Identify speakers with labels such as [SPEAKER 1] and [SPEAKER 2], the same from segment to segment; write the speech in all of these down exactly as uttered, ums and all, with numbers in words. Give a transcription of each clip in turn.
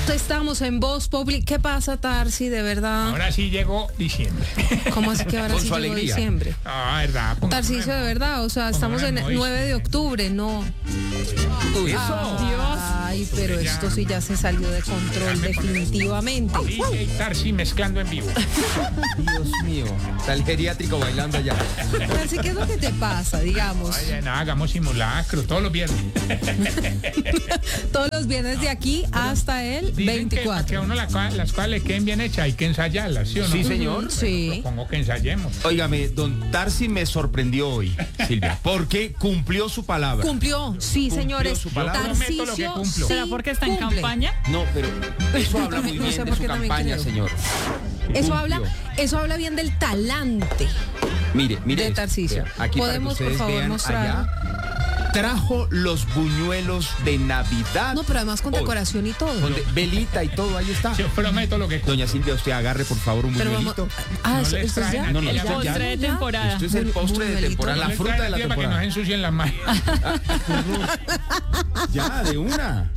[SPEAKER 1] Estamos en Voz Populi. ¿Qué pasa, Tarsi? De verdad.
[SPEAKER 2] Ahora sí llegó diciembre.
[SPEAKER 1] ¿Cómo así que ahora
[SPEAKER 3] Con
[SPEAKER 1] sí
[SPEAKER 3] su
[SPEAKER 1] llegó
[SPEAKER 3] alegría.
[SPEAKER 1] diciembre?
[SPEAKER 2] Ah, verdad.
[SPEAKER 1] Tarcisio, de verdad, o sea, estamos en el nueve de octubre, no.
[SPEAKER 3] Uy,
[SPEAKER 1] Ay, Dios. Ay, pero esto sí ya se salió de control definitivamente.
[SPEAKER 2] D J Tarsi mezclando en vivo.
[SPEAKER 3] Dios mío. Está el geriátrico bailando allá.
[SPEAKER 1] Tarsi, ¿qué es lo que te pasa, digamos?
[SPEAKER 2] Oye, nada, hagamos simulacro todos los viernes.
[SPEAKER 1] Todos los viernes de aquí hasta el
[SPEAKER 2] Dicen que para que a
[SPEAKER 1] veinticuatro.
[SPEAKER 2] uno la co- las cosas le queden bien hechas hay que ensayarlas, ¿sí o no?
[SPEAKER 3] Sí, señor.
[SPEAKER 1] Sí.
[SPEAKER 2] Supongo que ensayemos.
[SPEAKER 3] Óigame, don Tarsi me sorprendió hoy, Silvia, porque cumplió su palabra.
[SPEAKER 1] Cumplió, sí, señores.
[SPEAKER 3] su palabra.
[SPEAKER 2] Yo prometo lo que
[SPEAKER 1] Tarcisio
[SPEAKER 2] cumplo.
[SPEAKER 1] sí
[SPEAKER 4] ¿Será porque está en
[SPEAKER 1] cumple.
[SPEAKER 4] campaña?
[SPEAKER 3] No, pero eso habla muy
[SPEAKER 1] No
[SPEAKER 3] bien
[SPEAKER 1] sé
[SPEAKER 3] de
[SPEAKER 1] por
[SPEAKER 3] su
[SPEAKER 1] qué también
[SPEAKER 3] campaña,
[SPEAKER 1] creo.
[SPEAKER 3] señor.
[SPEAKER 1] Eso
[SPEAKER 3] Cumplió.
[SPEAKER 1] habla, eso habla bien del talante.
[SPEAKER 3] Mire, mire.
[SPEAKER 1] de
[SPEAKER 3] esto,
[SPEAKER 1] Tarcisio.
[SPEAKER 3] vea, aquí
[SPEAKER 1] Podemos,
[SPEAKER 3] para que
[SPEAKER 1] por
[SPEAKER 3] ustedes
[SPEAKER 1] favor,
[SPEAKER 3] vean
[SPEAKER 1] mostrar.
[SPEAKER 3] allá, trajo los buñuelos de Navidad.
[SPEAKER 1] No, pero además con
[SPEAKER 3] hoy.
[SPEAKER 1] decoración y todo.
[SPEAKER 3] Con de- velita y todo, ahí está.
[SPEAKER 2] Yo prometo lo que cumplo.
[SPEAKER 3] Doña Silvia, usted agarre por favor un
[SPEAKER 1] Pero vamos.
[SPEAKER 3] buñuelito.
[SPEAKER 1] Ah,
[SPEAKER 2] No
[SPEAKER 1] eso,
[SPEAKER 2] les
[SPEAKER 1] esto es
[SPEAKER 2] traen
[SPEAKER 1] ya.
[SPEAKER 2] a
[SPEAKER 3] No, no,
[SPEAKER 2] aquella
[SPEAKER 3] esto
[SPEAKER 2] bolsa.
[SPEAKER 3] ya.
[SPEAKER 4] Postre de
[SPEAKER 1] ¿Ya?
[SPEAKER 4] temporada.
[SPEAKER 3] Esto es el
[SPEAKER 1] Bu-
[SPEAKER 3] postre de
[SPEAKER 1] buñuelito.
[SPEAKER 3] temporada,
[SPEAKER 2] No
[SPEAKER 3] la
[SPEAKER 2] les
[SPEAKER 3] fruta
[SPEAKER 2] traen
[SPEAKER 3] de la
[SPEAKER 2] aquí para que no se
[SPEAKER 3] temporada.
[SPEAKER 2] ensucien las manos.
[SPEAKER 3] Ya, de una.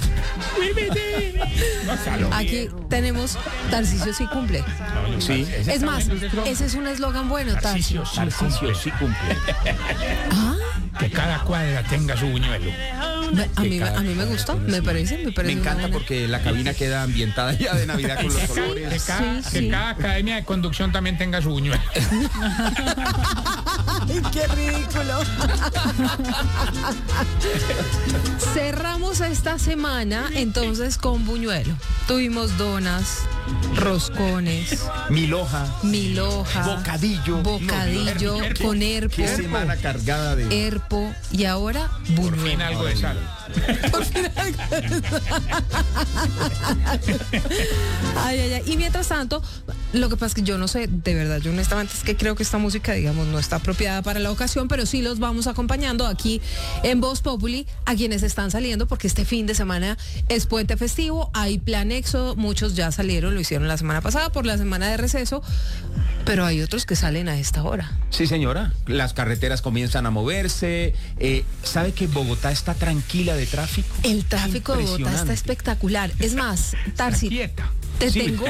[SPEAKER 2] Gózalo.
[SPEAKER 1] Aquí tenemos Tarcisio sí cumple.
[SPEAKER 3] Sí.
[SPEAKER 2] Ese
[SPEAKER 1] Es
[SPEAKER 2] está
[SPEAKER 1] más,
[SPEAKER 2] bueno, ese es
[SPEAKER 1] ese es un eslogan bueno, Tarcisio.
[SPEAKER 2] Tarcisio,
[SPEAKER 3] Tarcisio sí cumple.
[SPEAKER 1] Ah,
[SPEAKER 2] que cada cuadra tenga su buñuelo.
[SPEAKER 1] me- a, mí, me-
[SPEAKER 3] cada
[SPEAKER 1] a mí me gusta, me parece, me
[SPEAKER 3] Me
[SPEAKER 1] parece. una
[SPEAKER 3] encanta
[SPEAKER 1] buena-
[SPEAKER 3] porque la cabina queda ambientada ya de Navidad con los
[SPEAKER 2] Que
[SPEAKER 3] colores.
[SPEAKER 2] cada,
[SPEAKER 1] Sí,
[SPEAKER 2] que
[SPEAKER 1] sí.
[SPEAKER 2] cada academia de conducción también tenga su buñuelo.
[SPEAKER 1] ¡Ay, qué ridículo! Cerramos esta semana entonces con buñuelo. Tuvimos donas, roscones,
[SPEAKER 3] Milhoja,
[SPEAKER 1] milhoja,
[SPEAKER 3] bocadillo.
[SPEAKER 1] bocadillo
[SPEAKER 2] No, herpo,
[SPEAKER 1] con herpo,
[SPEAKER 3] Qué semana cargada de.
[SPEAKER 1] herpo y ahora
[SPEAKER 2] Por fin
[SPEAKER 1] buñuelo.
[SPEAKER 2] algo de sal.
[SPEAKER 1] Ay, ay, ay. Y mientras tanto, lo que pasa es que yo no sé, de verdad, yo honestamente es que creo que esta música, digamos, no está apropiada para la ocasión, pero sí los vamos acompañando aquí en Voz Populi a quienes están saliendo, porque este fin de semana es puente festivo, hay plan éxodo, muchos ya salieron, lo hicieron la semana pasada por la semana de receso, pero hay otros que salen a esta hora.
[SPEAKER 3] Sí, señora. Las carreteras comienzan a moverse. Eh, ¿Sabe que Bogotá está tranquila de tráfico?
[SPEAKER 1] El tráfico de Bogotá está
[SPEAKER 3] Impresionante.
[SPEAKER 1] espectacular. Es más, Tarsi,
[SPEAKER 2] Quieta.
[SPEAKER 1] te
[SPEAKER 3] Sí.
[SPEAKER 1] tengo...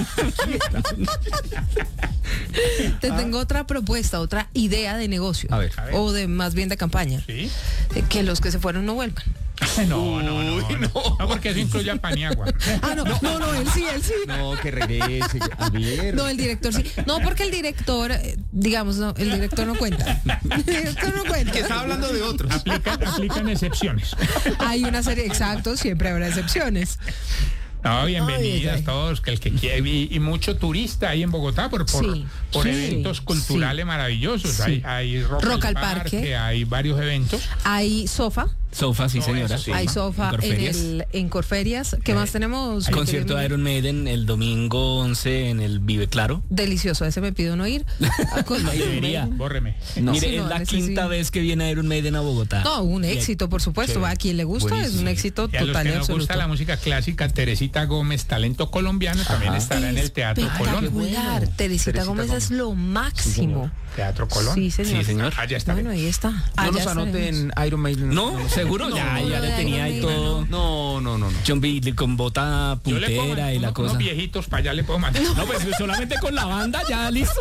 [SPEAKER 1] Te tengo otra propuesta, otra idea de negocio.
[SPEAKER 3] A ver.
[SPEAKER 2] A ver.
[SPEAKER 1] O de más bien de campaña.
[SPEAKER 2] ¿Sí?
[SPEAKER 1] Eh, Que los que se fueron no vuelvan.
[SPEAKER 2] No, no, no,
[SPEAKER 3] Uy,
[SPEAKER 2] no.
[SPEAKER 3] no.
[SPEAKER 2] No, porque eso incluye a Paniagua.
[SPEAKER 1] Ah, no, no, no, él sí, él sí.
[SPEAKER 3] No, que regrese. A ver.
[SPEAKER 1] No, el director sí. No, porque el director, eh, digamos, no, el director no cuenta. El director no
[SPEAKER 3] Que
[SPEAKER 1] cuenta.
[SPEAKER 3] está hablando de otros.
[SPEAKER 2] Aplican, aplican excepciones.
[SPEAKER 1] Hay una serie, exacto, siempre habrá excepciones.
[SPEAKER 2] No, bienvenidas
[SPEAKER 1] Ay, ay.
[SPEAKER 2] todos, que el que quiere, y, y mucho turista ahí en Bogotá por, por,
[SPEAKER 1] Sí,
[SPEAKER 2] por
[SPEAKER 1] sí,
[SPEAKER 2] eventos culturales
[SPEAKER 1] sí.
[SPEAKER 2] maravillosos.
[SPEAKER 1] Sí.
[SPEAKER 2] Hay, hay rock,
[SPEAKER 1] Rock
[SPEAKER 2] al
[SPEAKER 1] al
[SPEAKER 2] parque,
[SPEAKER 1] Parque.
[SPEAKER 2] hay varios eventos.
[SPEAKER 1] Hay sofá,
[SPEAKER 5] Sofa, sí,
[SPEAKER 2] No,
[SPEAKER 5] señora.
[SPEAKER 2] eso sí.
[SPEAKER 1] hay sofá en,
[SPEAKER 5] Corferias.
[SPEAKER 1] el, en Corferias. ¿Qué más tenemos? mi
[SPEAKER 5] Concierto
[SPEAKER 1] querido
[SPEAKER 5] de
[SPEAKER 1] Miguel?
[SPEAKER 5] Iron Maiden el domingo once en el Vive Claro.
[SPEAKER 1] Delicioso, a ese me pido no ir.
[SPEAKER 5] No debería.
[SPEAKER 2] Bórreme.
[SPEAKER 3] No.
[SPEAKER 5] Mire,
[SPEAKER 1] Sí, no,
[SPEAKER 5] es la
[SPEAKER 1] ese sí.
[SPEAKER 5] quinta vez que viene Iron Maiden a Bogotá.
[SPEAKER 1] No, un
[SPEAKER 5] Y-
[SPEAKER 1] éxito, por supuesto.
[SPEAKER 5] Chévere.
[SPEAKER 1] A quien le gusta es un
[SPEAKER 5] Buenísimo.
[SPEAKER 1] éxito
[SPEAKER 2] Y a los
[SPEAKER 1] total
[SPEAKER 2] que
[SPEAKER 1] y
[SPEAKER 2] nos
[SPEAKER 1] absoluto.
[SPEAKER 2] gusta la música clásica, Teresita Gómez, talento colombiano, también
[SPEAKER 3] Ajá.
[SPEAKER 2] estará en el Teatro Colón.
[SPEAKER 1] Espectacular. Teresita,
[SPEAKER 3] Teresita
[SPEAKER 1] Gómez,
[SPEAKER 3] Gómez.
[SPEAKER 1] es lo máximo.
[SPEAKER 2] Teatro Colón.
[SPEAKER 1] Sí, señor.
[SPEAKER 5] Sí, señor.
[SPEAKER 2] Allá está.
[SPEAKER 1] Bueno, ahí está.
[SPEAKER 3] No
[SPEAKER 1] Allá
[SPEAKER 3] nos
[SPEAKER 1] estaremos.
[SPEAKER 3] anoten Iron Maiden.
[SPEAKER 5] No, seguro, ya,
[SPEAKER 1] no,
[SPEAKER 5] ya
[SPEAKER 1] no,
[SPEAKER 5] le
[SPEAKER 1] no,
[SPEAKER 5] tenía ahí
[SPEAKER 1] no, no,
[SPEAKER 5] todo.
[SPEAKER 3] No, no, no, no.
[SPEAKER 5] John B. con bota
[SPEAKER 2] Yo le pongo
[SPEAKER 5] puntera y la
[SPEAKER 2] unos-
[SPEAKER 5] cosa.
[SPEAKER 2] unos viejitos para allá le puedo mandar.
[SPEAKER 5] No, pues solamente con la banda ya listo.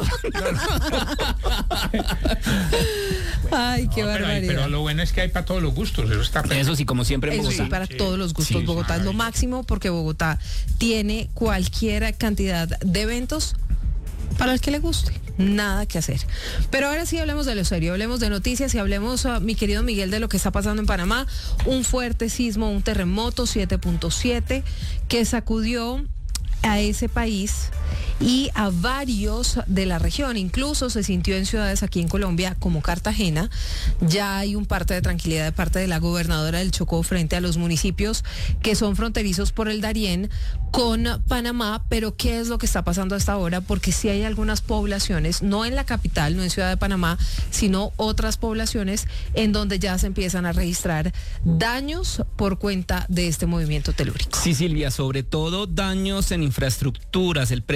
[SPEAKER 1] Ay, qué
[SPEAKER 2] No, pero, hay-
[SPEAKER 1] barbaridad.
[SPEAKER 2] pero lo bueno es que hay para todos los gustos. Eso está perfecto.
[SPEAKER 5] Eso sí, como siempre en
[SPEAKER 1] Eso sí,
[SPEAKER 5] Bogotá.
[SPEAKER 1] para
[SPEAKER 2] Sí,
[SPEAKER 1] todos los gustos.
[SPEAKER 5] sí,
[SPEAKER 1] Bogotá es lo
[SPEAKER 2] maravilloso.
[SPEAKER 1] máximo porque Bogotá tiene cualquier cantidad de eventos para el que le guste. Nada que hacer. Pero ahora sí hablemos de lo serio, hablemos de noticias y hablemos, uh, mi querido Miguel, de lo que está pasando en Panamá. Un fuerte sismo, un terremoto siete punto siete que sacudió a ese país y a varios de la región. Incluso se sintió en ciudades aquí en Colombia como Cartagena. Ya hay un parte de tranquilidad de parte de la gobernadora del Chocó frente a los municipios que son fronterizos por el Darién con Panamá. Pero ¿qué es lo que está pasando hasta ahora? Porque sí hay algunas poblaciones, no en la capital, no en Ciudad de Panamá, sino otras poblaciones en donde ya se empiezan a registrar daños por cuenta de este movimiento telúrico.
[SPEAKER 5] Sí, Silvia, sobre todo daños en infraestructuras. El presidente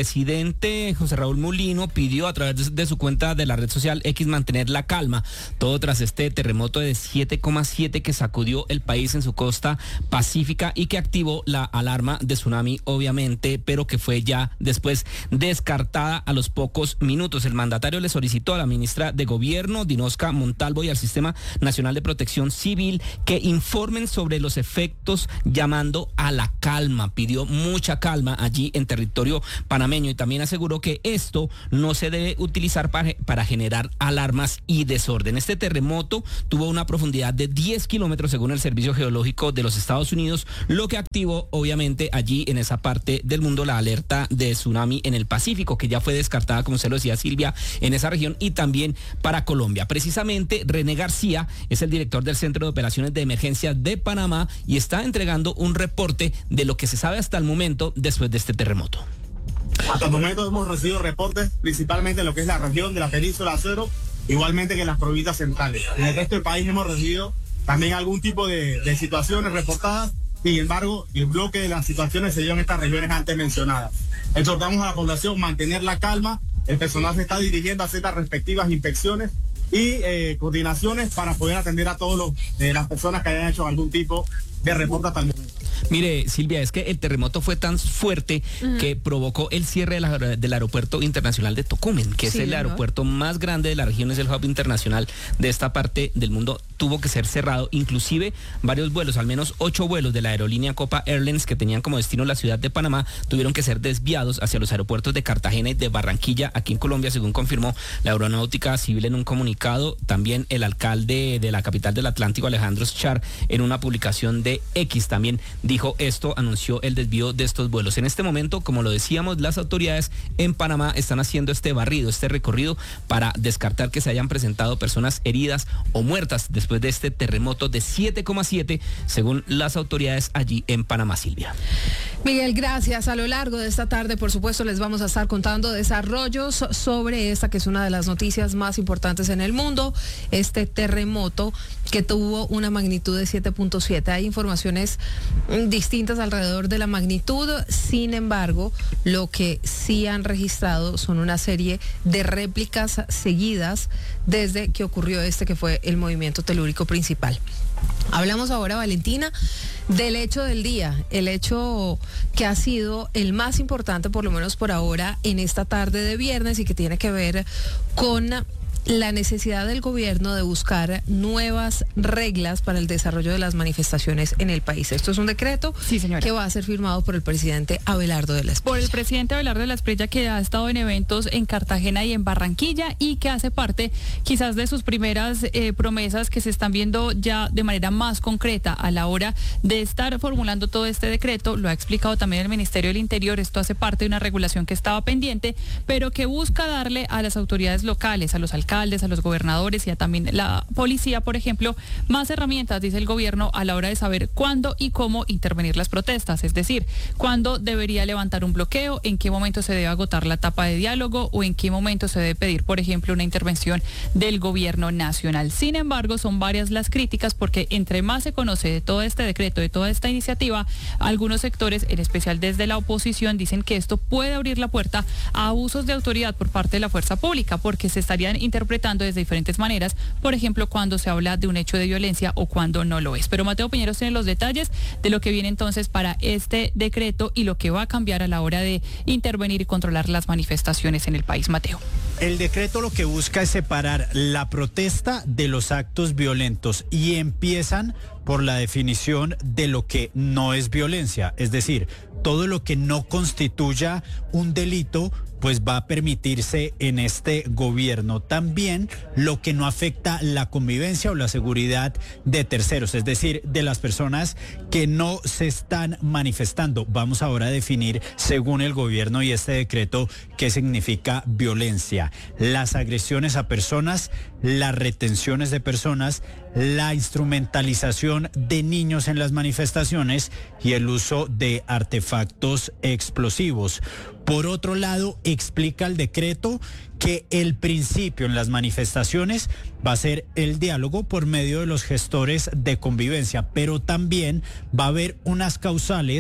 [SPEAKER 5] presidente José Raúl Mulino pidió a través de su cuenta de la red social X mantener la calma, todo tras este terremoto de siete coma siete que sacudió el país en su costa pacífica y que activó la alarma de tsunami, obviamente, pero que fue ya después descartada a los pocos minutos. El mandatario le solicitó a la ministra de Gobierno, Dinosca Montalvo, y al Sistema Nacional de Protección Civil que informen sobre los efectos, llamando a la calma. Pidió mucha calma allí en territorio panameño y también aseguró que esto no se debe utilizar para, para generar alarmas y desorden. Este terremoto tuvo una profundidad de diez kilómetros según el Servicio Geológico de los Estados Unidos, lo que activó obviamente allí en esa parte del mundo la alerta de tsunami en el Pacífico, que ya fue descartada, como se lo decía Silvia, en esa región y también para Colombia. Precisamente René García es el director del Centro de Operaciones de Emergencia de Panamá y está entregando un reporte de lo que se sabe hasta el momento después de este terremoto.
[SPEAKER 4] Hasta el momento hemos recibido reportes principalmente en lo que es la región de la península de Acero, igualmente que en las provincias centrales. En el resto del país hemos recibido también algún tipo de, de situaciones reportadas. Sin embargo, el bloque de las situaciones se dio en estas regiones antes mencionadas. Exhortamos a la población a mantener la calma. El personal se está dirigiendo a hacer las respectivas inspecciones y eh, coordinaciones para poder atender a todas eh, las personas que hayan hecho algún tipo de reporte hasta el momento.
[SPEAKER 5] Mire, Silvia, es que el terremoto fue tan fuerte uh-huh. que provocó el cierre de la, del aeropuerto internacional de Tocumen, que sí, es el ¿no? aeropuerto más grande de la región, es el hub internacional de esta parte del mundo. Tuvo que ser cerrado, inclusive varios vuelos, al menos ocho vuelos de la aerolínea Copa Airlines que tenían como destino la ciudad de Panamá, tuvieron que ser desviados hacia los aeropuertos de Cartagena y de Barranquilla, aquí en Colombia, según confirmó la Aeronáutica Civil en un comunicado. También el alcalde de la capital del Atlántico, Alejandro Schar, en una publicación de X también dijo esto, anunció el desvío de estos vuelos. En este momento, como lo decíamos, las autoridades en Panamá están haciendo este barrido, este recorrido para descartar que se hayan presentado personas heridas o muertas después de este terremoto de siete coma siete, según las autoridades allí en Panamá, Silvia.
[SPEAKER 1] Miguel, gracias. A lo largo de esta tarde, por supuesto, les vamos a estar contando desarrollos sobre esta, que es una de las noticias más importantes en el mundo, este terremoto que tuvo una magnitud de siete punto siete. Hay informaciones distintas alrededor de la magnitud, sin embargo, lo que sí han registrado son una serie de réplicas seguidas desde que ocurrió este, que fue el movimiento telúrico principal. Hablamos ahora, Valentina, del hecho del día, el hecho que ha sido el más importante, por lo menos por ahora, en esta tarde de viernes y que tiene que ver con la necesidad del gobierno de buscar nuevas reglas para el desarrollo de las manifestaciones en el país. Esto es un decreto
[SPEAKER 6] sí, señora.
[SPEAKER 1] que va a ser firmado por el presidente Abelardo de la Espriella.
[SPEAKER 6] Por el presidente Abelardo de la Espriella, que ha estado en eventos en Cartagena y en Barranquilla y que hace parte quizás de sus primeras eh, promesas que se están viendo ya de manera más concreta a la hora de estar formulando todo este decreto. Lo ha explicado también el Ministerio del Interior. Esto hace parte de una regulación que estaba pendiente, pero que busca darle a las autoridades locales, a los alcaldes, a los gobernadores y a también la policía, por ejemplo, más herramientas, dice el gobierno, a la hora de saber cuándo y cómo intervenir las protestas, es decir, cuándo debería levantar un bloqueo, en qué momento se debe agotar la etapa de diálogo o en qué momento se debe pedir, por ejemplo, una intervención del gobierno nacional. Sin embargo, son varias las críticas porque entre más se conoce de todo este decreto, de toda esta iniciativa, algunos sectores, en especial desde la oposición, dicen que esto puede abrir la puerta a abusos de autoridad por parte de la fuerza pública, porque se estarían interpretando interpretando desde diferentes maneras, por ejemplo, cuando se habla de un hecho de violencia o cuando no lo es. Pero Mateo Piñeros tiene los detalles de lo que viene entonces para este decreto y lo que va a cambiar a la hora de intervenir y controlar las manifestaciones en el país. Mateo.
[SPEAKER 7] El decreto lo que busca es separar la protesta de los actos violentos y empiezan por la definición de lo que no es violencia, es decir, todo lo que no constituya un delito pues va a permitirse en este gobierno. También lo que no afecta la convivencia o la seguridad de terceros, es decir, de las personas que no se están manifestando. Vamos ahora a definir, según el gobierno y este decreto, qué significa violencia. Las agresiones a personas, las retenciones de personas, la instrumentalización de niños en las manifestaciones y el uso de artefactos explosivos. Por otro lado, explica el decreto que el principio en las manifestaciones va a ser el diálogo por medio de los gestores de convivencia, pero también va a haber unas causales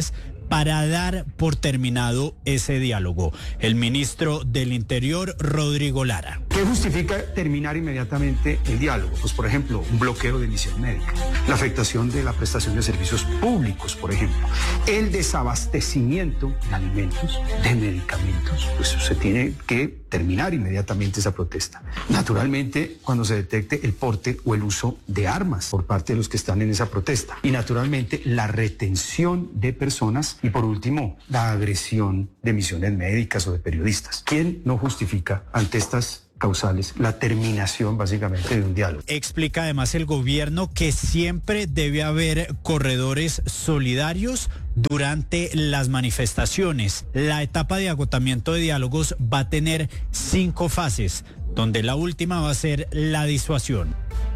[SPEAKER 7] para dar por terminado ese diálogo. El ministro del Interior, Rodrigo Lara.
[SPEAKER 8] ¿Qué justifica terminar inmediatamente el diálogo? Pues, por ejemplo, un bloqueo de emisión médica, la afectación de la prestación de servicios públicos, por ejemplo, el desabastecimiento de alimentos, de medicamentos. Pues se tiene que terminar inmediatamente esa protesta. Naturalmente, cuando se detecte el porte o el uso de armas por parte de los que están en esa protesta. Y naturalmente, la retención de personas. Y por último, la agresión de misiones médicas o de periodistas. ¿Quién no justifica ante estas causales la terminación básicamente de un diálogo?
[SPEAKER 7] Explica además el gobierno que siempre debe haber corredores solidarios durante las manifestaciones. La etapa de agotamiento de diálogos va a tener cinco fases, donde la última va a ser la disuasión.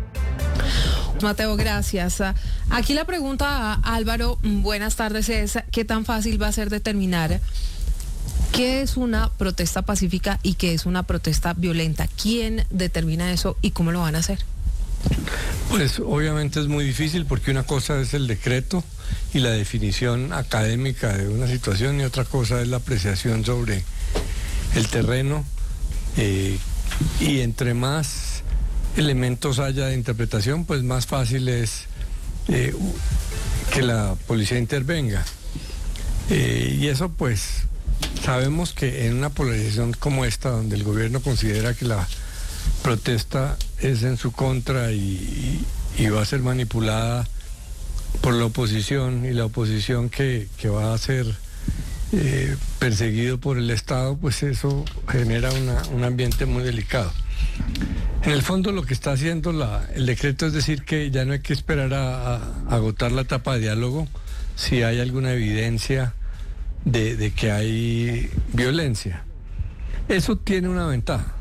[SPEAKER 1] Mateo, gracias. Aquí la pregunta a Álvaro, buenas tardes, es ¿qué tan fácil va a ser determinar qué es una protesta pacífica y qué es una protesta violenta? ¿Quién determina eso y cómo lo van a hacer?
[SPEAKER 9] Pues obviamente es muy difícil porque una cosa es el decreto y la definición académica de una situación y otra cosa es la apreciación sobre el terreno eh, y entre más elementos haya de interpretación, pues más fácil es eh, que la policía intervenga. Eh, y eso pues sabemos que en una polarización como esta, donde el gobierno considera que la protesta es en su contra y, y, y va a ser manipulada por la oposición y la oposición que, que va a ser eh, perseguido por el Estado, pues eso genera una, un ambiente muy delicado. En el fondo lo que está haciendo la, el decreto es decir que ya no hay que esperar a, a agotar la etapa de diálogo si hay alguna evidencia de, de que hay violencia. Eso tiene una ventaja,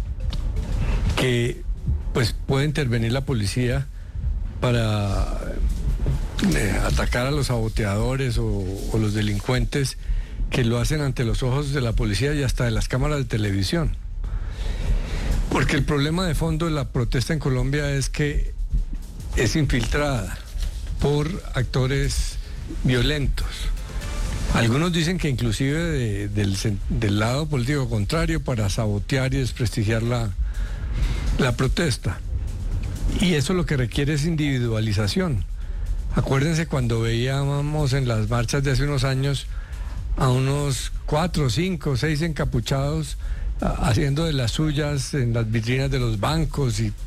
[SPEAKER 9] que pues puede intervenir la policía para eh, atacar a los saboteadores o, o los delincuentes que lo hacen ante los ojos de la policía y hasta de las cámaras de televisión. Porque el problema de fondo de la protesta en Colombia es que es infiltrada por actores violentos. Algunos dicen que inclusive de, del, del lado político contrario para sabotear y desprestigiar la, la protesta. Y eso lo que requiere es individualización. Acuérdense cuando veíamos en las marchas de hace unos años a unos cuatro, cinco, seis encapuchados haciendo de las suyas en las vitrinas de los bancos y,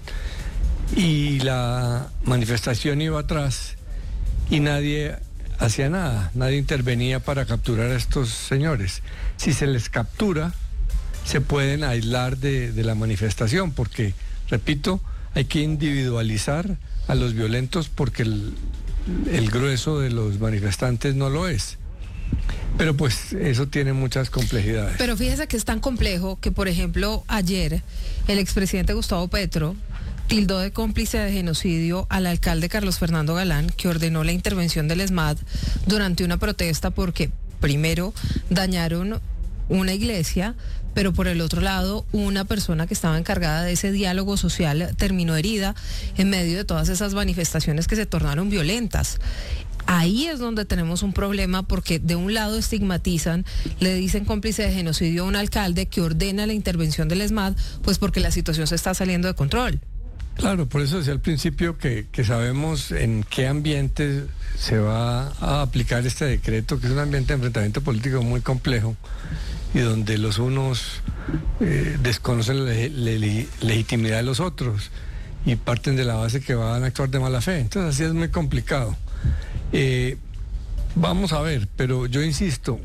[SPEAKER 9] y la manifestación iba atrás y nadie hacía nada, nadie intervenía para capturar a estos señores. Si se les captura, se pueden aislar de, de la manifestación porque, repito, hay que individualizar a los violentos porque el, el grueso de los manifestantes no lo es. Pero pues eso tiene muchas complejidades.
[SPEAKER 1] Pero fíjese que es tan complejo que, por ejemplo, ayer el expresidente Gustavo Petro tildó de cómplice de genocidio al alcalde Carlos Fernando Galán, que ordenó la intervención del ESMAD durante una protesta porque, primero, dañaron una iglesia, pero por el otro lado, una persona que estaba encargada de ese diálogo social terminó herida en medio de todas esas manifestaciones que se tornaron violentas. Ahí es donde tenemos un problema porque de un lado estigmatizan, le dicen cómplice de genocidio a un alcalde que ordena la intervención del ESMAD, pues porque la situación se está saliendo de control.
[SPEAKER 9] Claro, por eso decía al principio que, que sabemos en qué ambiente se va a aplicar este decreto, que es un ambiente de enfrentamiento político muy complejo y donde los unos eh, desconocen la le, le, legitimidad de los otros y parten de la base que van a actuar de mala fe. Entonces así es muy complicado. Eh, vamos a ver, pero yo insisto,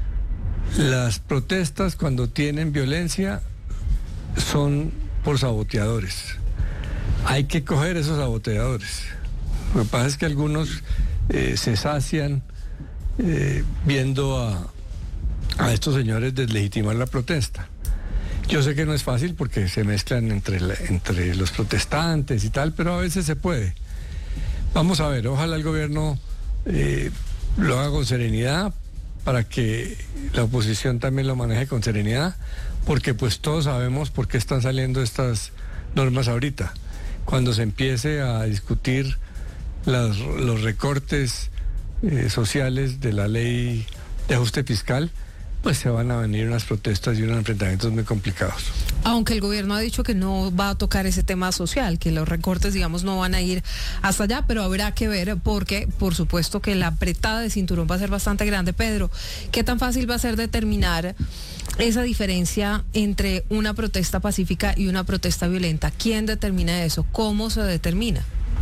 [SPEAKER 9] las protestas cuando tienen violencia son por saboteadores. Hay que coger esos saboteadores. Lo que pasa es que algunos eh, se sacian eh, viendo a, a estos señores deslegitimar la protesta. Yo sé que no es fácil porque se mezclan entre, la, entre los protestantes y tal, pero a veces se puede. Vamos a ver, ojalá el gobierno eh, lo haga con serenidad para que la oposición también lo maneje con serenidad, porque pues todos sabemos por qué están saliendo estas normas ahorita. Cuando se empiece a discutir las, los recortes eh, sociales de la ley de ajuste fiscal, pues se van a venir unas protestas y unos enfrentamientos muy complicados.
[SPEAKER 1] Aunque el gobierno ha dicho que no va a tocar ese tema social, que los recortes, digamos, no van a ir hasta allá, pero habrá que ver porque, por supuesto, que la apretada de cinturón va a ser bastante grande. Pedro, ¿qué tan fácil va a ser determinar esa diferencia entre una protesta pacífica y una protesta violenta? ¿Quién determina eso? ¿Cómo se determina?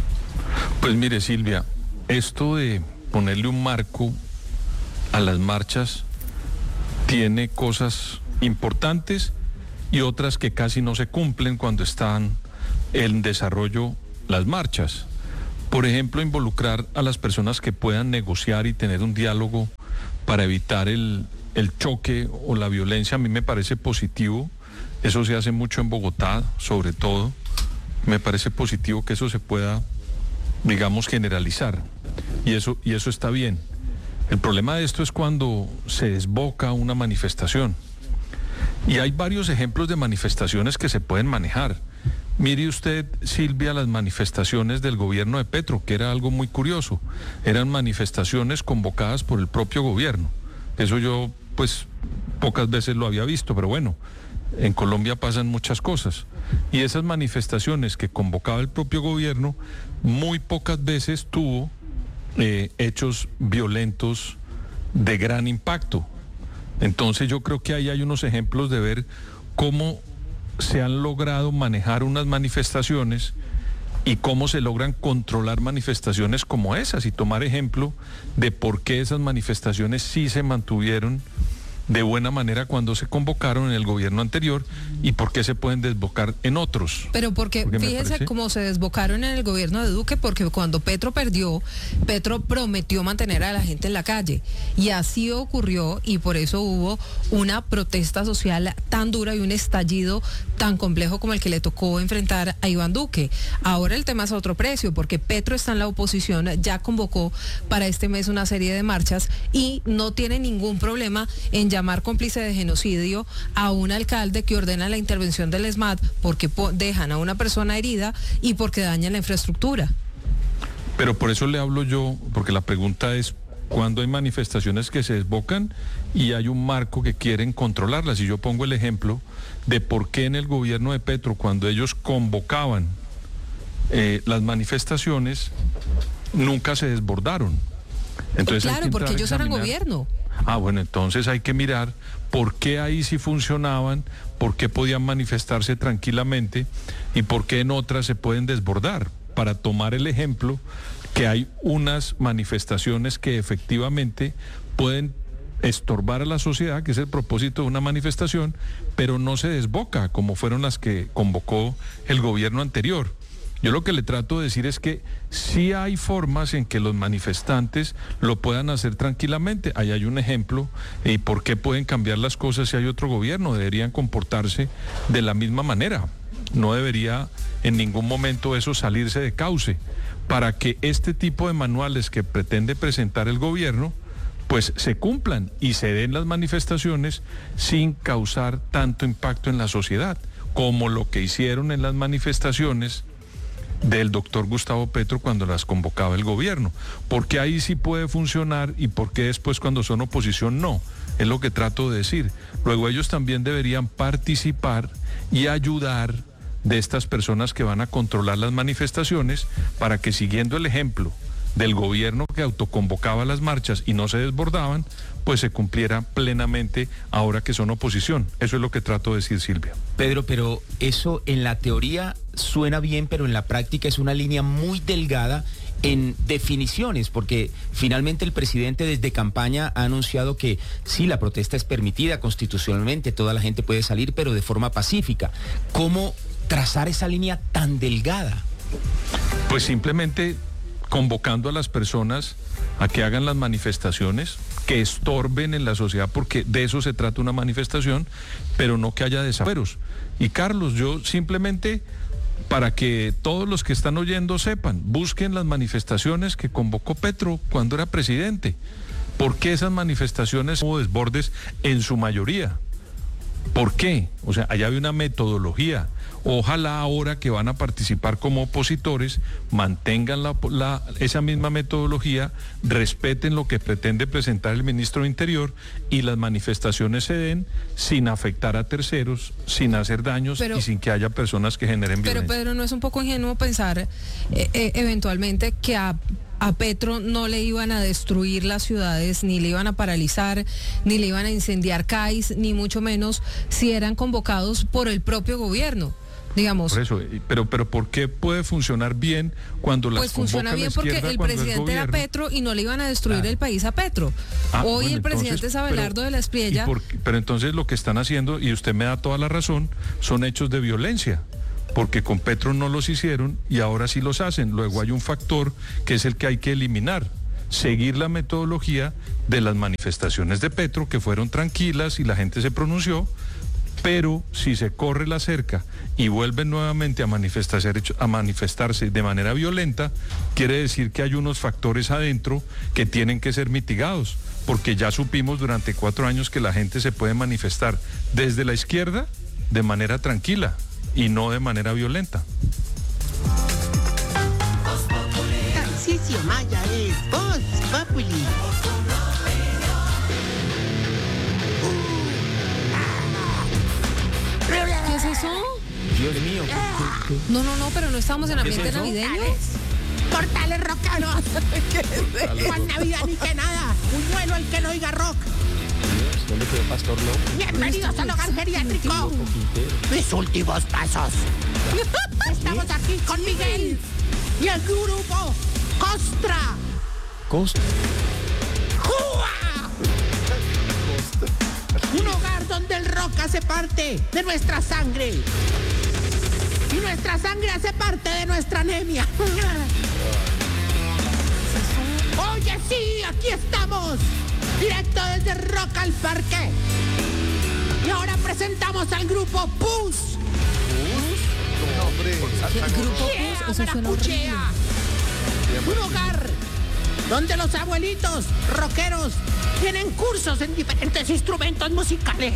[SPEAKER 10] Pues mire, Silvia, esto de ponerle un marco a las marchas tiene cosas importantes y otras que casi no se cumplen cuando están en desarrollo las marchas. Por ejemplo, involucrar a las personas que puedan negociar y tener un diálogo para evitar el, el choque o la violencia, a mí me parece positivo. Eso se hace mucho en Bogotá, sobre todo. Me parece positivo que eso se pueda, digamos, generalizar. Y eso, y eso está bien. El problema de esto es cuando se desboca una manifestación. Y hay varios ejemplos de manifestaciones que se pueden manejar. Mire usted, Silvia, las manifestaciones del gobierno de Petro, que era algo muy curioso. Eran manifestaciones convocadas por el propio gobierno. Eso yo, pues, pocas veces lo había visto, pero bueno, en Colombia pasan muchas cosas. Y esas manifestaciones que convocaba el propio gobierno, muy pocas veces tuvo eh, hechos violentos de gran impacto. Entonces yo creo que ahí hay unos ejemplos de ver cómo se han logrado manejar unas manifestaciones y cómo se logran controlar manifestaciones como esas y tomar ejemplo de por qué esas manifestaciones sí se mantuvieron de buena manera cuando se convocaron en el gobierno anterior y por qué se pueden desbocar en otros.
[SPEAKER 1] Pero porque, porque fíjese parece... cómo se desbocaron en el gobierno de Duque, porque cuando Petro perdió, Petro prometió mantener a la gente en la calle y así ocurrió y por eso hubo una protesta social tan dura y un estallido tan complejo como el que le tocó enfrentar a Iván Duque. Ahora el tema es a otro precio, porque Petro está en la oposición, ya convocó para este mes una serie de marchas y no tiene ningún problema en llamar cómplice de genocidio a un alcalde que ordena la intervención del ESMAD porque dejan a una persona herida y porque dañan la infraestructura.
[SPEAKER 10] Pero por eso le hablo yo, porque la pregunta es cuando hay manifestaciones que se desbocan y hay un marco que quieren controlarlas. Y yo pongo el ejemplo de por qué en el gobierno de Petro, cuando ellos convocaban eh, las manifestaciones, nunca se desbordaron. Entonces,
[SPEAKER 1] claro, porque ellos eran gobierno.
[SPEAKER 10] Ah, bueno, entonces hay que mirar por qué ahí sí funcionaban, por qué podían manifestarse tranquilamente y por qué en otras se pueden desbordar, para tomar el ejemplo que hay unas manifestaciones que efectivamente pueden estorbar a la sociedad, que es el propósito de una manifestación, pero no se desboca como fueron las que convocó el gobierno anterior. Yo lo que le trato de decir es que sí hay formas en que los manifestantes lo puedan hacer tranquilamente. Ahí hay un ejemplo. ¿Y por qué pueden cambiar las cosas si hay otro gobierno? Deberían comportarse de la misma manera. No debería en ningún momento eso salirse de cauce para que este tipo de manuales que pretende presentar el gobierno pues se cumplan y se den las manifestaciones sin causar tanto impacto en la sociedad, como lo que hicieron en las manifestaciones del doctor Gustavo Petro cuando las convocaba el gobierno. Porque ahí sí puede funcionar y porque después cuando son oposición no. Es lo que trato de decir. Luego ellos también deberían participar y ayudar de estas personas que van a controlar las manifestaciones para que, siguiendo el ejemplo del gobierno que autoconvocaba las marchas y no se desbordaban, pues se cumpliera plenamente ahora que son oposición. Eso es lo que trato de decir, Silvia.
[SPEAKER 3] Pedro, pero eso en la teoría suena bien, pero en la práctica es una línea muy delgada en definiciones, porque finalmente el presidente desde campaña ha anunciado que sí, la protesta es permitida constitucionalmente, toda la gente puede salir, pero de forma pacífica. ¿Cómo trazar esa línea tan delgada?
[SPEAKER 10] Pues simplemente convocando a las personas a que hagan las manifestaciones, que estorben en la sociedad, porque de eso se trata una manifestación, pero no que haya desafueros. Y Carlos, yo simplemente, para que todos los que están oyendo sepan, busquen las manifestaciones que convocó Petro cuando era presidente, porque esas manifestaciones hubo desbordes en su mayoría. ¿Por qué? O sea, allá había una metodología, Ojalá ahora que van a participar como opositores mantengan la, la, esa misma metodología, respeten lo que pretende presentar el ministro de Interior y las manifestaciones se den sin afectar a terceros, sin hacer daños
[SPEAKER 1] Pero-
[SPEAKER 10] y sin que haya personas que generen
[SPEAKER 1] Pero
[SPEAKER 10] violencia.
[SPEAKER 1] Pedro, ¿no es un poco ingenuo pensar eh, eh, eventualmente que a, a Petro no le iban a destruir las ciudades, ni le iban a paralizar, ni le iban a incendiar C A I S, ni mucho menos si eran convocados por el propio gobierno? Digamos,
[SPEAKER 10] Por eso, y- pero, pero ¿por qué puede funcionar bien cuando las
[SPEAKER 1] pues funciona
[SPEAKER 10] convoca la
[SPEAKER 1] bien porque
[SPEAKER 10] izquierda
[SPEAKER 1] el
[SPEAKER 10] cuando es
[SPEAKER 1] presidente era
[SPEAKER 10] gobierno?
[SPEAKER 1] Petro y no le iban a destruir
[SPEAKER 10] Ah.
[SPEAKER 1] el país a Petro.
[SPEAKER 10] Ah,
[SPEAKER 1] Hoy
[SPEAKER 10] bueno,
[SPEAKER 1] el presidente
[SPEAKER 10] entonces,
[SPEAKER 1] es Abelardo
[SPEAKER 10] pero-
[SPEAKER 1] de la Espriella.
[SPEAKER 10] ¿y por qué? Pero entonces lo que están haciendo, y usted me da toda la razón, son hechos de violencia, porque con Petro no los hicieron y ahora sí los hacen. Luego hay un factor que es el que hay que eliminar, seguir la metodología de las manifestaciones de Petro, que fueron tranquilas y la gente se pronunció, pero si se corre la cerca y vuelven nuevamente a manifestarse, a manifestarse de manera violenta, quiere decir que hay unos factores adentro que tienen que ser mitigados, porque ya supimos durante cuatro años que la gente se puede manifestar desde la izquierda de manera tranquila y no de manera violenta.
[SPEAKER 11] Tarcisio Maya es Voz Populi.
[SPEAKER 1] ¿Qué es eso?
[SPEAKER 3] Dios mío.
[SPEAKER 1] No, no, no, pero no estamos en
[SPEAKER 3] ¿Qué es
[SPEAKER 1] ambiente
[SPEAKER 3] eso?
[SPEAKER 1] navideño.
[SPEAKER 11] Portales rockeros. Juan Navidad ni que nada. Un bueno el que no oiga rock.
[SPEAKER 3] ¿Dónde quedó Pastor Lobo?
[SPEAKER 11] Bienvenidos al hogar geriátrico. Mis últimos pasos. Estamos aquí con Miguel y el grupo Costra.
[SPEAKER 3] Costa.
[SPEAKER 11] ¡Jua! Un hogar donde el rock hace parte de nuestra sangre. Y nuestra sangre hace parte de nuestra anemia. Oye, sí, aquí estamos. Directo desde Rock al Parque. Y ahora presentamos al grupo Pus.
[SPEAKER 1] ¿Qué grupo
[SPEAKER 11] Yeah,
[SPEAKER 1] Pus? Eso suena horrible.
[SPEAKER 11] Maracuchea. Un hogar donde los abuelitos rockeros tienen cursos en diferentes instrumentos musicales.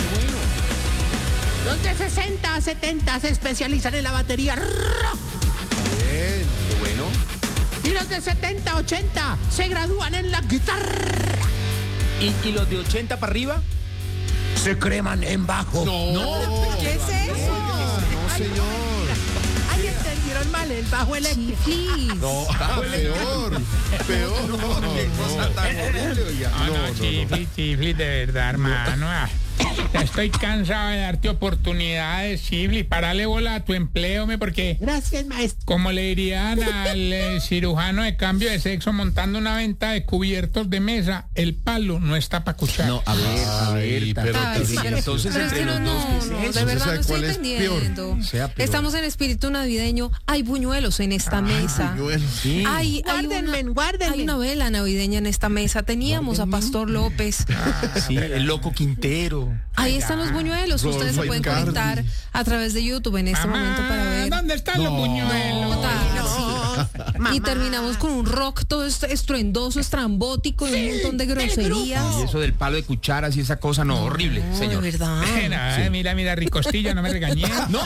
[SPEAKER 11] Los de sesenta a setenta se especializan en la batería rock.
[SPEAKER 3] Bien, qué bueno.
[SPEAKER 11] Y los de setenta a ochenta se gradúan en la guitarra.
[SPEAKER 3] ¿Y, y los de ochenta para arriba?
[SPEAKER 11] Se creman en bajo.
[SPEAKER 3] No.
[SPEAKER 1] ¿Qué es eso?
[SPEAKER 11] No, señor. Ahí entendieron mal el bajo eléctrico.
[SPEAKER 1] Chiflis.
[SPEAKER 12] No, ah, peor, peor. No, no,
[SPEAKER 3] Qué cosa tan horrible, oiga.
[SPEAKER 2] No, no, chifli, chifli, de verdad, hermano. Ah, ya estoy cansado de darte oportunidades, chifli. Parale bola a tu empleo, me, porque
[SPEAKER 11] Gracias, maestro.
[SPEAKER 2] como le dirían al eh, cirujano de cambio de sexo montando una venta de cubiertos de mesa, el palo no está para cuchar.
[SPEAKER 3] No, a ver, a ver.
[SPEAKER 12] Ay,
[SPEAKER 3] Tata.
[SPEAKER 12] pero
[SPEAKER 1] Ay, sí, pero,
[SPEAKER 3] entonces
[SPEAKER 1] pero es
[SPEAKER 3] entre
[SPEAKER 1] que no,
[SPEAKER 3] los dos,
[SPEAKER 1] no,
[SPEAKER 3] ¿qué es
[SPEAKER 1] no,
[SPEAKER 3] eso?
[SPEAKER 1] de verdad
[SPEAKER 12] ¿Sabe
[SPEAKER 1] no estoy
[SPEAKER 12] cuál es
[SPEAKER 1] entendiendo.
[SPEAKER 12] peor? Sea peor.
[SPEAKER 1] Estamos en espíritu navideño, hay buñuelos en esta mesa.
[SPEAKER 12] buñuelos.
[SPEAKER 3] Sí.
[SPEAKER 1] Hay, hay,
[SPEAKER 11] Guárdenme,
[SPEAKER 1] una,
[SPEAKER 11] guárdenme.
[SPEAKER 1] hay una vela navideña en esta mesa. Teníamos a Pastor López.
[SPEAKER 3] Sí, el loco Quintero.
[SPEAKER 1] Ahí están los buñuelos. Ustedes se
[SPEAKER 12] Rodolfo
[SPEAKER 1] pueden
[SPEAKER 12] Icardi.
[SPEAKER 1] conectar a través de YouTube en este
[SPEAKER 2] Mamá,
[SPEAKER 1] momento para ver.
[SPEAKER 2] ¿dónde están los
[SPEAKER 12] No.
[SPEAKER 2] buñuelos?
[SPEAKER 1] Tarsi.
[SPEAKER 11] Mamá.
[SPEAKER 1] Y terminamos con un rock todo est- estruendoso, estrambótico y un montón de groserías.
[SPEAKER 3] Y eso del palo de cucharas y esa cosa, no, horrible,
[SPEAKER 1] No,
[SPEAKER 3] señor.
[SPEAKER 1] de verdad.
[SPEAKER 2] Mira, eh, mira, mira, Ricostilla, no me regañé.
[SPEAKER 3] No,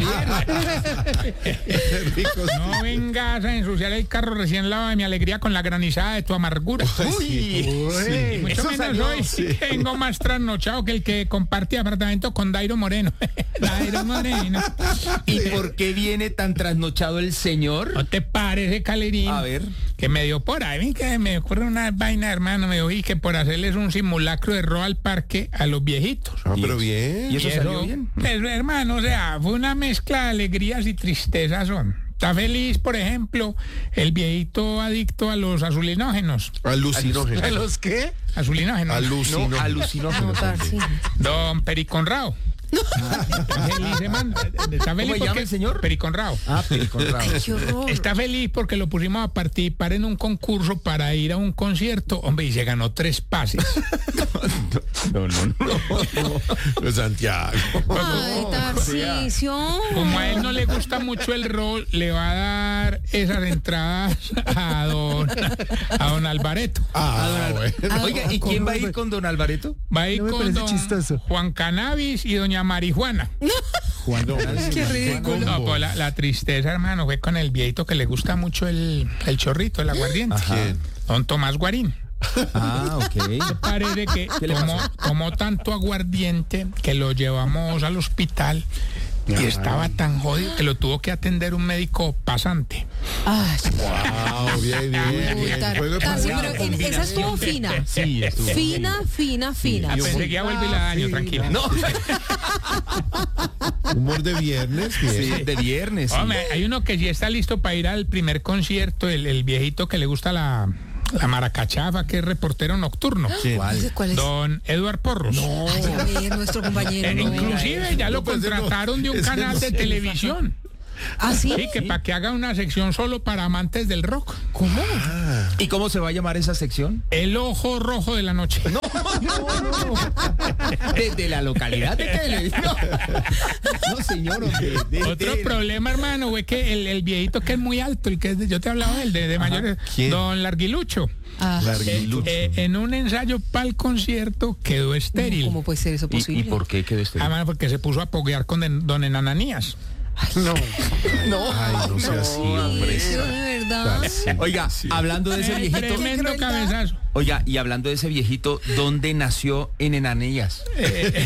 [SPEAKER 2] No vengas a ensuciar el carro recién lavado de mi alegría con la granizada de tu amargura.
[SPEAKER 3] uy,
[SPEAKER 2] Y mucho
[SPEAKER 3] eso
[SPEAKER 2] menos
[SPEAKER 3] salió,
[SPEAKER 2] hoy tengo más trasnochado que el que comparte apartamento con Dairo Moreno. Dairo Moreno.
[SPEAKER 3] ¿Y por qué viene tan trasnochado el señor?
[SPEAKER 2] ¿No te parece, Calerín?
[SPEAKER 3] A ver.
[SPEAKER 2] Que me dio por ahí, que me ocurre una vaina, hermano, me oí que por hacerles un simulacro de robo al parque a los viejitos.
[SPEAKER 12] Ah, pero bien.
[SPEAKER 3] ¿Y eso salió bien?
[SPEAKER 2] Pues, hermano, o sea, fue una mezcla de alegrías y tristezas son. Está feliz, por ejemplo, el viejito adicto a los azulinógenos.
[SPEAKER 12] Alucinógeno.
[SPEAKER 11] ¿A los qué?
[SPEAKER 2] Azulinógenos.
[SPEAKER 12] Alucinógeno.
[SPEAKER 3] No, alucinógeno.
[SPEAKER 1] No, Tarsi.
[SPEAKER 2] Don Periconrao. Está feliz, hermano. Está feliz
[SPEAKER 3] ¿Cómo se llama
[SPEAKER 2] porque-
[SPEAKER 3] el señor?
[SPEAKER 2] Periconrao.
[SPEAKER 3] Ah, Periconrado.
[SPEAKER 1] Ay, qué horror.
[SPEAKER 2] Está feliz porque lo pusimos a participar en un concurso para ir a un concierto, hombre, y se ganó tres pases.
[SPEAKER 3] No, no, no.
[SPEAKER 12] No, Santiago.
[SPEAKER 1] Ay, Tarcisio.
[SPEAKER 2] Como a él no le gusta mucho el rol, le va a dar esas entradas a don, a don Alvareto.
[SPEAKER 12] Ah, bueno.
[SPEAKER 3] Oiga, ¿y quién va a ir con don Alvareto?
[SPEAKER 2] Va a ir con don Juan Cannabis y doña Marijuana.
[SPEAKER 7] Juan
[SPEAKER 1] Qué ridículo.
[SPEAKER 2] No, pues la, la tristeza, hermano, fue con el viejito que le gusta mucho el, el chorrito, el aguardiente.
[SPEAKER 12] ¿Quién?
[SPEAKER 2] Don Tomás Guarín.
[SPEAKER 3] Ah, ok.
[SPEAKER 2] Parece que
[SPEAKER 3] le
[SPEAKER 2] tomó,
[SPEAKER 3] pasó?
[SPEAKER 2] tomó tanto aguardiente que lo llevamos al hospital y estaba tan jodido que lo tuvo que atender un médico pasante.
[SPEAKER 1] Ay,
[SPEAKER 12] Wow, bien, bien,
[SPEAKER 1] uy,
[SPEAKER 12] bien.
[SPEAKER 1] tan-
[SPEAKER 12] Juego de
[SPEAKER 1] tan- sí,
[SPEAKER 12] palabras.
[SPEAKER 1] pero en- esa estuvo fina.
[SPEAKER 3] Sí, estuvo
[SPEAKER 1] Fina, fina, fina.
[SPEAKER 2] Ah, pensé que ya vuelve y la daño, tranquila.
[SPEAKER 3] No,
[SPEAKER 12] Humor de viernes, bien.
[SPEAKER 3] sí, de viernes. sí.
[SPEAKER 2] Hombre, hay uno que sí está listo para ir al primer concierto, el, el viejito que le gusta la, la maracachafa, que es reportero nocturno.
[SPEAKER 1] ¿Cuál, cuál es?
[SPEAKER 2] Don Eduard Porros.
[SPEAKER 1] Ay, a ver, nuestro compañero.
[SPEAKER 2] Eh,
[SPEAKER 1] no.
[SPEAKER 2] Inclusive ya lo
[SPEAKER 12] No, pues, ese no,
[SPEAKER 2] contrataron de un
[SPEAKER 12] ese
[SPEAKER 2] canal
[SPEAKER 12] no
[SPEAKER 2] de
[SPEAKER 12] sé.
[SPEAKER 2] televisión.
[SPEAKER 1] ¿Ah, sí?
[SPEAKER 2] Sí, que para que haga una sección solo para amantes del rock.
[SPEAKER 1] ¿Cómo?
[SPEAKER 3] ¿Y cómo se va a llamar esa sección?
[SPEAKER 2] El ojo rojo de la noche. No,
[SPEAKER 3] Desde la localidad de televisión. No, señor. hombre, de-
[SPEAKER 2] Otro
[SPEAKER 3] de-
[SPEAKER 2] problema, hermano, fue que el, el viejito que es muy alto, el que es de- yo te hablaba de él, de, de mayores,
[SPEAKER 12] ¿Quién?
[SPEAKER 2] don Larguilucho.
[SPEAKER 1] Ah,
[SPEAKER 12] Larguilucho.
[SPEAKER 2] Eh, en un ensayo para el concierto quedó estéril.
[SPEAKER 1] ¿Cómo puede ser eso
[SPEAKER 3] ¿Y,
[SPEAKER 1] posible?
[SPEAKER 3] y por qué quedó este?
[SPEAKER 2] Ah, mano, porque se puso a poguear con den- don Enananías.
[SPEAKER 12] No. Ay, no sea así, hombre.
[SPEAKER 1] Eso de verdad.
[SPEAKER 3] Oiga, hablando de ese
[SPEAKER 2] Eh,
[SPEAKER 3] viejito.
[SPEAKER 2] Tremendo cabezazo.
[SPEAKER 3] Oiga, y hablando de ese viejito, ¿dónde nació en Enanillas?
[SPEAKER 2] Eh,